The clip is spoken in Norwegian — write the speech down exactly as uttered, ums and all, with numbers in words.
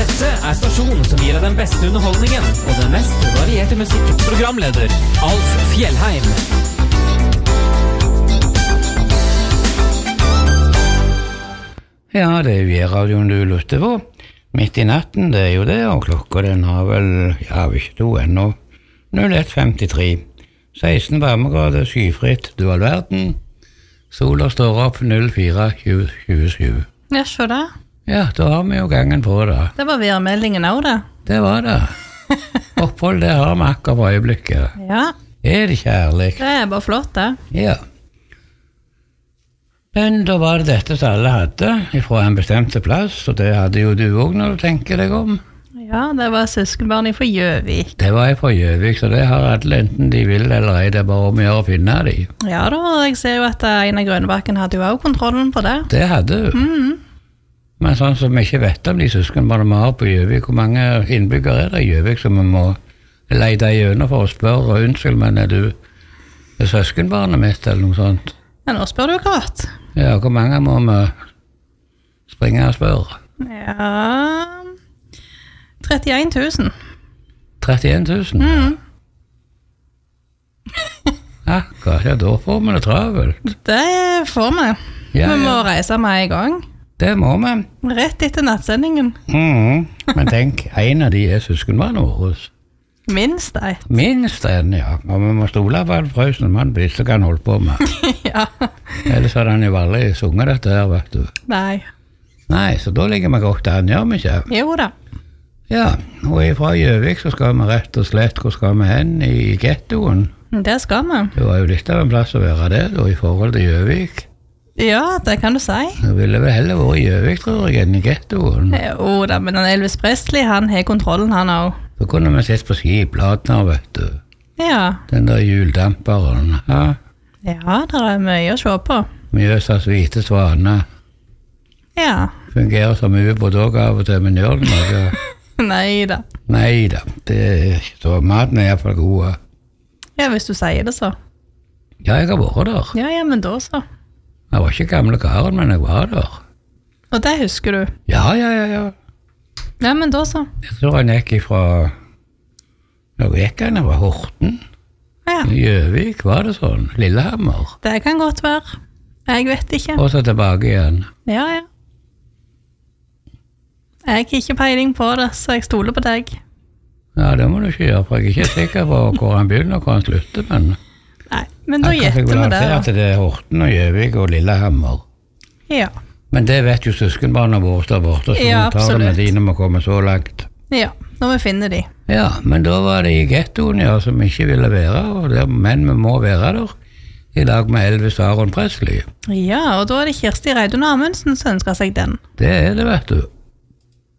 Dette er stasjonen som gir deg den beste underholdningen og den mest varierte musikk. Programleder Alf Fjellheim. Ja, det er jo J-radioen du lytter på. Midt i natten, det er jo det, og klokka den har vel, ja, vi ikke to ennå, null ett femtitre. seksten varmegrader, skyfritt, du all verden. Sola står opp null fire tjuesju. Ja, så det. Ja, da har vi jo gangen på det. Det var værmeldingen også, det. Det var det. Opphold, det har vi akkurat på øyeblikket. Ja. Er det kjærlig? Det er bare flott, det. Ja. Men da var det dette som alle hadde, fra en bestemte plass, og det hadde jo du også når du tenker deg om. Ja, det var søskenbarn fra Gjøvik. Det var fra Gjøvik, så det har alle enten de vil eller ei, det er bare om å gjøre å finne de. Ja da, jeg ser jo at Einar Grønbakken hadde jo også kontrollen på det. Det hadde du. Mm. Men sånn som vi ikke vet om de søskenbarna vi har på Gjøvik, hvor mange innbyggere er det i Gjøvik som vi må leide igjennom for å spørre, unnskyld, men er du er søskenbarnet mitt eller noe sånt? Ja, nå spør du godt. Ja, hvor mange må vi springe og spørre? Ja... trettien tusen. trettien tusen? Mm. Akkurat, ja, da får vi det travelt. Det får vi. Ja, vi må ja. reise med en gang. Det må vi. Rett etter nattsendingen. Mm. Men tenk, en av de er søskenbarnet vårt. Minst et. Minst en, ja. Og vi må stole på at frøsen mann blir så kan holde på med. Ja. Ellers hadde han jo aldri sunget dette her, vet du. Nei. Nei, så da ligger vi godt an, gjør vi ikke? Jo da. Ja, og fra Gjøvik så skal vi rett og slett, hvor skal vi hen? I ghettoen? Det skal vi. Det var jo litt av en plass å være det, da, i forhold til Gjøvik. Ja, det kan du si. Det ville vel heller vært i Gjøvik, tror jeg, enn i ghettoen. Jo da, men Elvis Presley, han har kontrollen, han også. Så kunne vi sett på skibladene, vet du. Ja. Den der hjuldamperen, ja. Ja, det er mye å se på. Mjøsas hvite svane. Ja. Fungerer som ubåt også av og til, men gjør det noe? Neida. Neida, det er ikke så. Maten er i hvert fall god. Ja, hvis du sier det så. Ja, jeg har vært der. Ja, ja, men da så. Jeg var ikke gamle karen, men jeg var der. Og det husker du? Ja, ja, ja, ja. Ja, men da så. Jeg tror han gikk ifra, nå gikk han fra Horten. Ja. Gjøvik, var det sånn? Lillehammer. Det kan godt være. Jeg vet ikke. Og så tilbake igjen. Ja, ja. Jeg har ikke peiling på det, så jeg stoler på deg. Ja, det må du ikke gjøre, for jeg er ikke sikker på hvor han begynner og hvor han slutter, men... Nei, men da jeg gjetter vi det. Jeg kan at det er Horten og Gjøvik og Lillehammer. Ja. Men det vet jo søskenbarna våre der borte, så Ja, vi tar det med absolutt. de når vi kommer så langt. Ja, når vi finner de. Ja, men da var det i ghettoen, ja, som ikke ville være, og der, men vi må være der, i lag med Elvis Aron Presley. Ja, og da er det Kirsti Reidun Amundsen som ønsker seg den. Det er det, vet du.